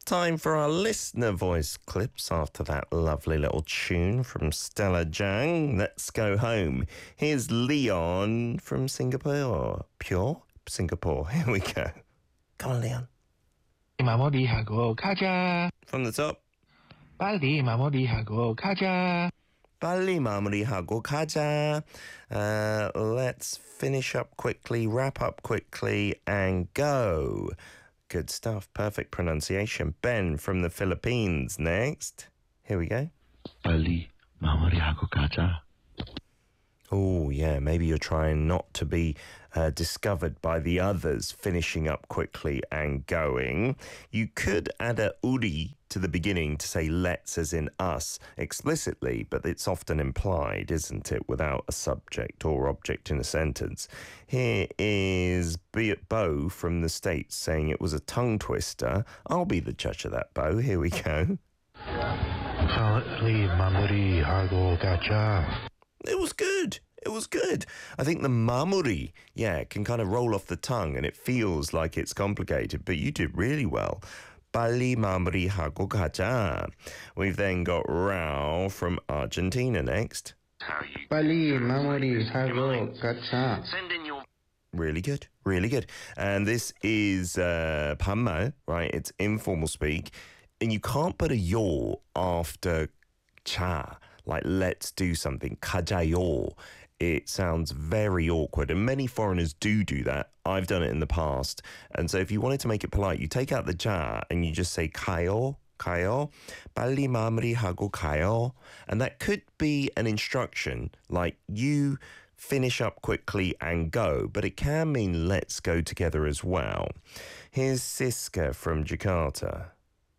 time for our listener voice clips after that lovely little tune from Stella Jang. Let's go home. Here's Leon from Singapore. Singapore. Here we go. Come on, Leon. 마무리하고 가자. From the top. 빨리 마무리하고 가자. 빨리 마무리하고 가자. Let's finish up quickly, wrap up quickly, and go. Good stuff. Perfect pronunciation. Ben from the Philippines next. Here we go. 빨리 마무리하고 가자. Oh, yeah, maybe you're trying not to be discovered by the others, finishing up quickly and going. You could add a uri to the beginning to say let's as in us explicitly, but it's often implied, isn't it, without a subject or object in a sentence. Here is Bo from the States saying it was a tongue twister. I'll be the judge of that, Bo. Here we go. 빨리 마무리하고 가자. It was good. It was good. I think the mamuri, can kind of roll off the tongue and it feels like it's complicated, but you did really well. 빨리 마무리하고 가자. We've then got Rao from Argentina next. 빨리 마무리하고 가자. Send in your... Really good, really good. And this is 반말, right? It's informal speak. And you can't put a yo after cha. Like, let's do something, 가자요. It sounds very awkward, and many foreigners do that. I've done it in the past. And so if you wanted to make it polite, you take out the ja and you just say 가요, 빨리 마무리하고 가요. And that could be an instruction, like you finish up quickly and go, but it can mean let's go together as well. Here's Siska from Jakarta.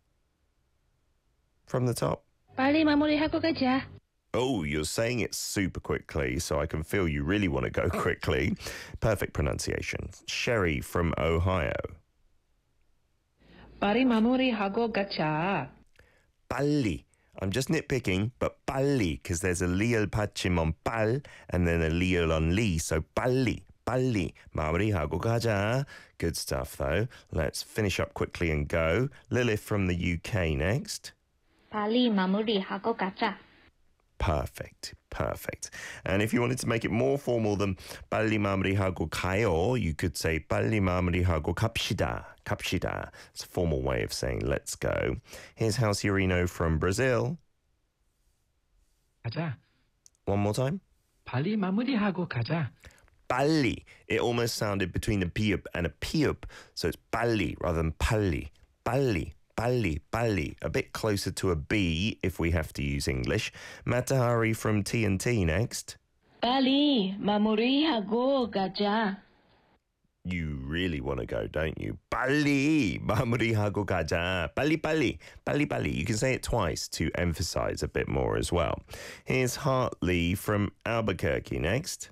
From the top. 빨리 마무리하고 가자. Oh, you're saying it super quickly, so I can feel you really want to go quickly. Perfect pronunciation. Sherry from Ohio. 빨리 마무리하고 가자. 빨리. I'm just nitpicking, but 빨리, because there's a liel 받침 on 빨, and then a liel on 리, so 빨리. 빨리 마무리하고 가자. Good stuff, though. Let's finish up quickly and go. Lilith from the UK next. 빨리 마무리하고 가자. Perfect. And if you wanted to make it more formal than 빨리 마무리하고 가요, you could say 빨리 마무리하고 갑시다. It's a formal way of saying let's go. Here's House Urino from Brazil. 가자. One more time. 빨리 마무리하고 가자. 빨리. It almost sounded between a piup and a piup, so it's 빨리 rather than 빨리. 빨리. 빨리, a bit closer to a B if we have to use English. Matahari from TNT next. 빨리 마무리하고 가자. You really want to go, don't you? 빨리 마무리하고 가자. 빨리. You can say it twice to emphasize a bit more as well. Here's Hartley from Albuquerque next.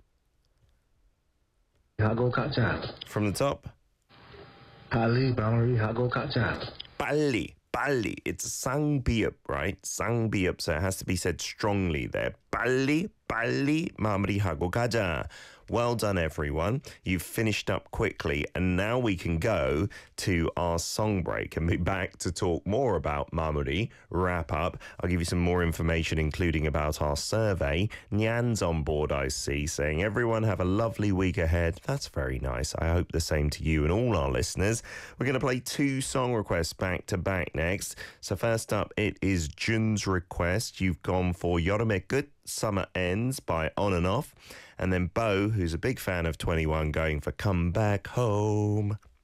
하고 가자. From the top. 빨리 마무리하고 가자. 빨리. It's a sang-biup, right? Sang-biup, so it has to be said strongly there. 빨리 마무리하고 가자. Well done, everyone. You've finished up quickly, and now we can go to our song break and be back to talk more about 마무리, wrap up. I'll give you some more information, including about our survey. Nyan's on board, I see, saying, everyone have a lovely week ahead. That's very nice. I hope the same to you and all our listeners. We're going to play 2 song requests back to back next. So first up, it is Jun's request. You've gone for 여름의 Summer Ends by On and Off. And then Bo, who's a big fan of 21, going for Come Back Home.